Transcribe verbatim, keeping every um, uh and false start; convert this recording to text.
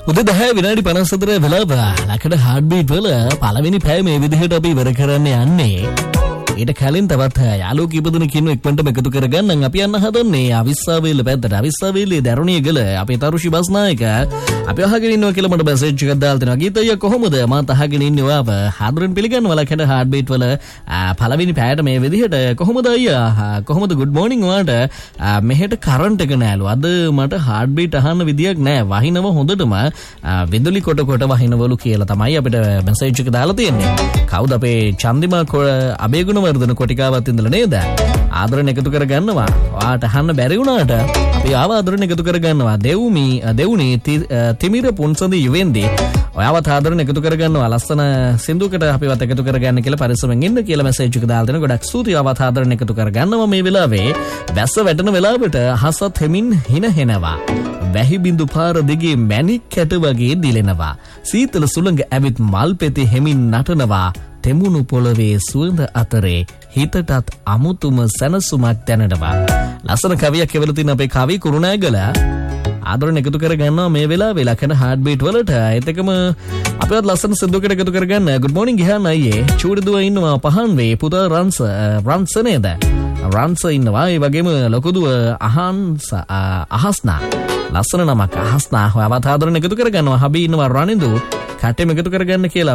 උදේ දහ විනාඩි පනස් හතර වෙලාව ලකඩ හાર્ට් බීට් වල පළවෙනි පැය මේ විදිහට අපි ඉවර කරන්න යන්නේ. ඊට කලින් තවත් යාළුවෝ කීප දෙනෙක් ඉන්න එක්වන්ටම එකතු කරගන්න අපි යන්න හදන්නේ අවිස්සාවේල පැත්තට. අවිස්සාවේලේ දරුණියගල අපේ තරුෂි බස්නායක අපි අහගෙන ඉන්නවා කියලා මට මැසේජ් එකක් දාලා තිනවා. ගීතය කොහොමද? මම අහගෙන ඉන්නේ ඔයාව. හාදරෙන් පිළිගන්නවා ලකඩ හાર્ට් බීට් වල පළවෙනි පැයට මේ විදිහට කොහොමද අයියා? කොහොමද good morning ඔයාට? මෙහෙට කරන්ට් එක නෑලු. අද මට හાર્ට් බීට් අහන්න විදියක් නෑ. වහිනව හොඳටම විදුලි කොට කොට වහිනවලු කියලා තමයි අපිට මැසේජ් එක දාලා තියෙන්නේ. කවුද අපේ චන්දිමා අබේගුණ වර්ධන කොටිකාවත් ඉඳලා නේද? ආදරණ එකතු කරගන්නවා. ඔයාට අහන්න බැරි වුණාට අපි ආව ආදරණ එකතු කරගන්නවා. දෙවුමි දෙවුනි තිමිර පුන්සඳි යුවෙන්දී ඔයාවත් ආදරණ එකතු කරගන්නවා. ලස්සන සින්දුවකට අපිවත් එකතු කරගන්න කියලා පරිස්සමෙන් ඉන්න කියලා මැසේජ් එක දාලා දෙන ගොඩක් ස්තුතියි. ආවත් ආදරණ එකතු කරගන්නවා. මේ වෙලාවේ වැස්ස වැටෙන වෙලාවට අහසත් හෙමින් හිනහෙනවා. වැහි බිඳු පාර දිගේ මැණික් කැට වගේ දිලෙනවා. සීතල සුළඟ ඇවිත් මල් පෙති හෙමින් නටනවා. තෙමුණු පොළවේ සුවඳ අතරේ හිතටත් අමුතුම සැනසුමක් දැනෙනවා. ලස්සන කවියක් එවලා තියෙන අපේ කවි කුරුණෑගල ආදරණ එකතු කරගන්නවා මේ වෙලාවේ ලකන හાર્ට් බීට් වලට. ඒත් එකම අපිවත් ලස්සන සින්දුවකට එකතු කරගන්න. good morning ගිහන් අයියේ. චූඩි දුව ඉන්නවා පහන් වේ. පුතා රන්ස රන්ස නේද? රන්ස ඉන්නවා. ඒ වගේම ලොකු දුව අහන්ස අහස්නා. ලස්සන නමක් අහස්නා. ඔයාවත් ආදරණ එකතු කරගන්නවා. හබි ඉන්නවා රනින්දු. කට්ටෙම එකතු කරගන්න කියලා